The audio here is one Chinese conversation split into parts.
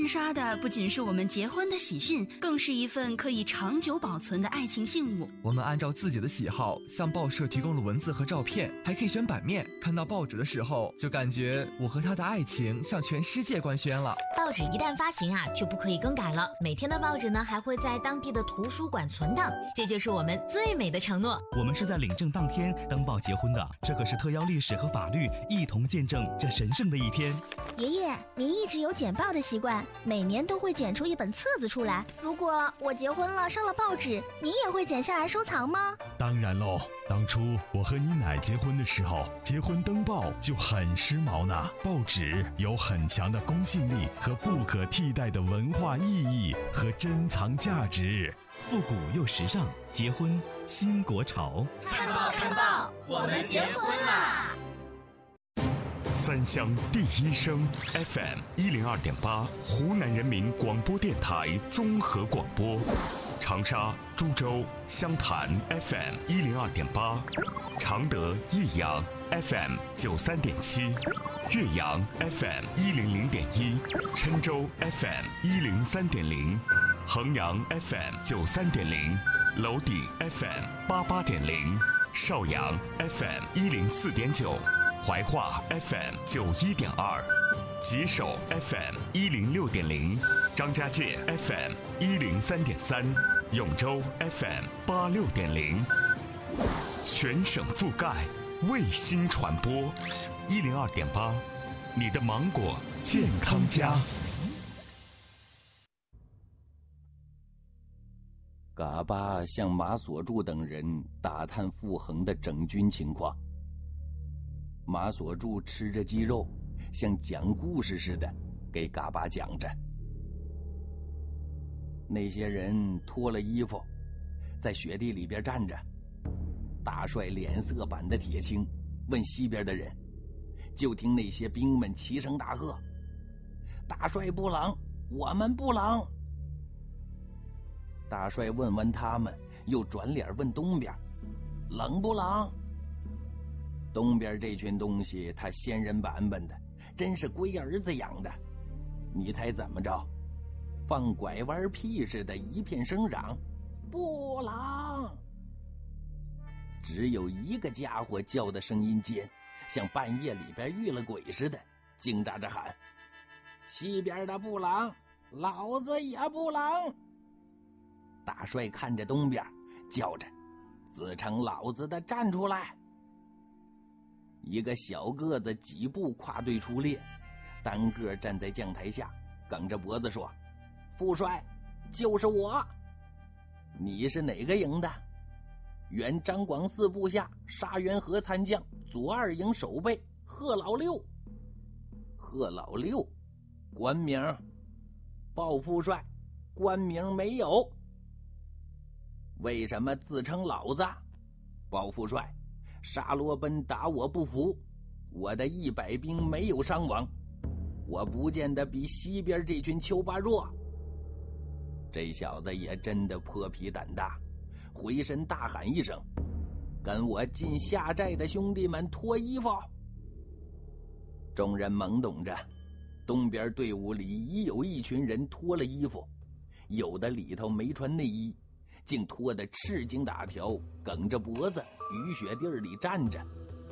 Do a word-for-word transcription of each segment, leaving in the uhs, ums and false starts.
印刷的不仅是我们结婚的喜讯，更是一份可以长久保存的爱情信物。 我们按照自己的喜好向报社提供了文字和照片，还可以选版面。看到报纸的时候，就感觉我和他的爱情向全世界官宣了。 报纸一旦发行啊，就不可以更改了。每天的报纸呢，还会在当地的图书馆存档，这就是我们最美的承诺。 我们是在领证当天登报结婚的，这可是特邀历史和法律一同见证这神圣的一天。 爷爷，您一直有剪报的习惯，每年都会剪出一本册子出来。如果我结婚了上了报纸，您也会剪下来收藏吗？ 当然喽，当初我和你奶结婚的时候，结婚登报就很时髦呢。报纸有很强的公信力和不可替代的文化意义和珍藏价值， 复古又时尚，结婚新国潮。 看报看报，我们结婚啦！ 三乡第一声 F M 一零二点八，湖南人民广播电台综合广播。长沙、株洲、湘潭 F M 一零二点八，常德、益阳 F M 九三点七，岳阳 F M 一零零点一，郴州 F M 一零三点零，衡阳 F M 九三点零，娄底 F M 八八点零，邵阳 F M 一零四点九，怀化 F M 九一点二，吉首 F M 一零六点零，张家界 F M 一零三点三，永州 F M 八六点零，全省覆盖，卫星传播，一零二点八，你的芒果健康家。 嘎巴向马所柱等人打探傅恒的整军情况。马所柱吃着鸡肉，像讲故事似的给嘎巴讲着。那些人脱了衣服，在雪地里边站着。大帅脸色板的铁青，问西边的人，就听那些兵们齐声大喝：大帅不冷，我们不冷。大帅问完他们，又转脸问东边，冷不冷？东边这群东西他仙人板板的，真是龟儿子养的。你猜怎么着？放拐弯屁似的一片声嚷，不冷。只有一个家伙叫的声音尖，像半夜里边遇了鬼似的，惊喳着喊：西边的不冷，老子也不冷。大帅看着东边，叫着：自称老子的站出来。一个小个子几步跨队出列，单个站在将台下，梗着脖子说：副帅，就是我。你是哪个营的？原张广四部下沙源河参将，左二营守备贺老六。贺老六，官名？鲍副帅，官名没有。为什么自称老子？鲍副帅，沙罗奔打我不服，我的一百兵没有伤亡，我不见得比西边这群丘巴弱。这小子也真的泼皮胆大，回身大喊一声：跟我进下寨的兄弟们脱衣服。众人懵懂着，东边队伍里已有一群人脱了衣服，有的里头没穿内衣，竟脱得赤筋打条，梗着脖子雨雪地里站着。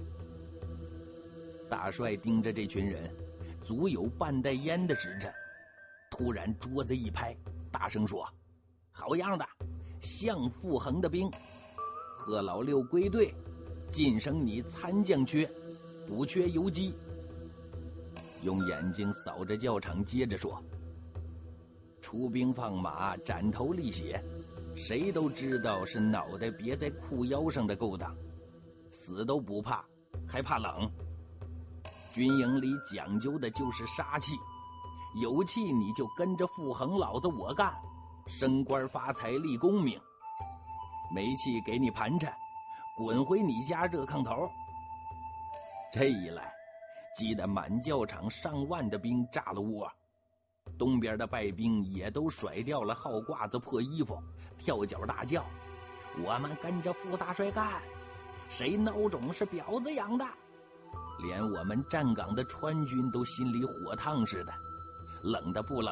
大帅盯着这群人，足有半袋烟的时辰，突然桌子一拍，大声说：好样的，向傅恒的兵，贺老六归队，晋升你参将缺，不缺游击。用眼睛扫着教场，接着说：出兵放马，斩头立血，谁都知道是脑袋别在裤腰上的勾当，死都不怕，还怕冷。军营里讲究的就是杀气，有气你就跟着傅恒老子我干，升官发财立功名。没气给你盘缠，滚回你家热炕头。这一来，激得满教场上万的兵炸了窝。东边的败兵也都甩掉了号褂子破衣服，跳脚大叫：我们跟着傅大帅干，谁孬种是婊子养的。连我们站岗的川军都心里火烫似的，冷的不冷